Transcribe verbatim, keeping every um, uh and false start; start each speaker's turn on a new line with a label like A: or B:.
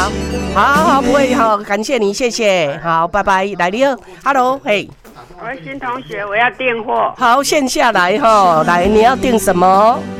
A: 好，好好不会好，感谢你，谢谢，好，拜拜，来你好 ，Hello， 嘿，
B: 我是新同学，我要订货。
A: 好，线下来哈，来，你要订什么？